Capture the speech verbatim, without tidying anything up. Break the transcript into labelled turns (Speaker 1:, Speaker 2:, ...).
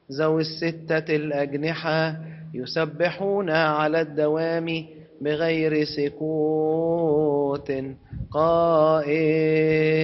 Speaker 1: ذوي الستة الأجنحة يسبحون على الدوام بغير سكوت قائلين